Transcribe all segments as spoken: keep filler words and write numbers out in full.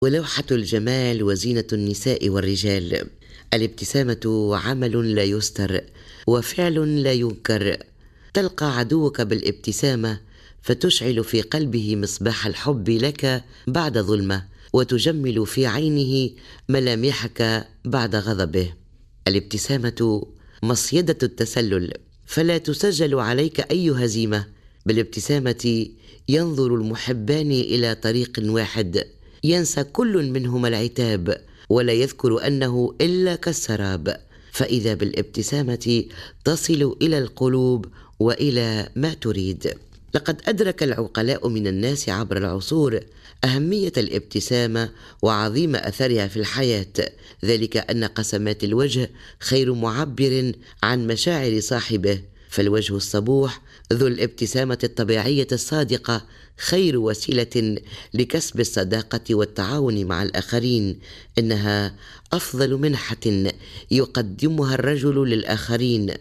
ولوحة الجمال وزينة النساء والرجال. الابتسامة عمل لا يستر وفعل لا ينكر. تلقى عدوك بالابتسامة فتشعل في قلبه مصباح الحب لك بعد ظلمة، وتجمل في عينه ملامحك بعد غضبه. الابتسامة مصيدة التسلل، فلا تسجل عليك أي هزيمة. بالابتسامة ينظر المحبان إلى طريق واحد، ينسى كل منهما العتاب ولا يذكر أنه إلا كالسراب. فإذا بالابتسامة تصل إلى القلوب وإلى ما تريد. لقد أدرك العقلاء من الناس عبر العصور أهمية الابتسامة وعظيم أثرها في الحياة، ذلك أن قسمات الوجه خير معبر عن مشاعر صاحبه، فالوجه الصبوح ذو الابتسامة الطبيعية الصادقة خير وسيلة لكسب الصداقة والتعاون مع الآخرين. إنها أفضل منحة يقدمها الرجل للآخرين،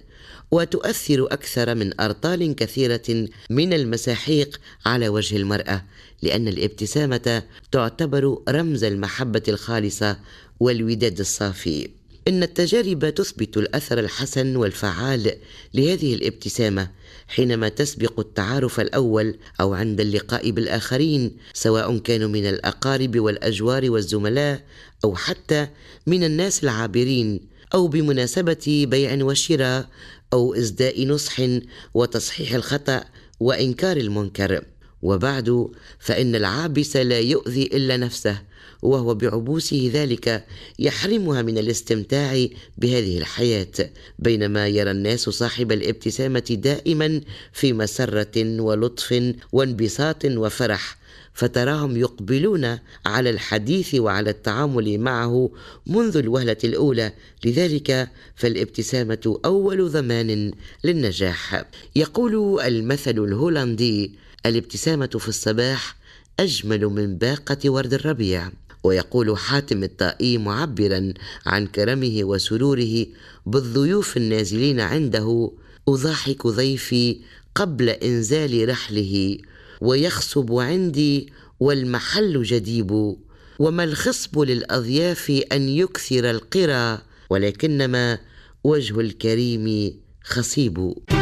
وتؤثر أكثر من أرطال كثيرة من المساحيق على وجه المرأة، لأن الابتسامة تعتبر رمز المحبة الخالصة والوداد الصافي. إن التجارب تثبت الأثر الحسن والفعال لهذه الابتسامة حينما تسبق التعارف الأول أو عند اللقاء بالآخرين، سواء كانوا من الأقارب والأجوار والزملاء أو حتى من الناس العابرين، أو بمناسبة بيع وشراء أو إسداء نصح وتصحيح الخطأ وإنكار المنكر. وبعد فإن العابس لا يؤذي إلا نفسه، وهو بعبوسه ذلك يحرمها من الاستمتاع بهذه الحياة، بينما يرى الناس صاحب الابتسامة دائما في مسرة ولطف وانبساط وفرح، فتراهم يقبلون على الحديث وعلى التعامل معه منذ الوهلة الأولى. لذلك فالابتسامة أول ضمان للنجاح. يقول المثل الهولندي: الابتسامة في الصباح أجمل من باقة ورد الربيع. ويقول حاتم الطائي معبرا عن كرمه وسروره بالضيوف النازلين عنده: أضاحك ضيفي قبل إنزال رحله، ويخصب عندي والمحل جديب، وما الخصب للأضياف أن يكثر القرى، ولكنما وجه الكريم خصيب.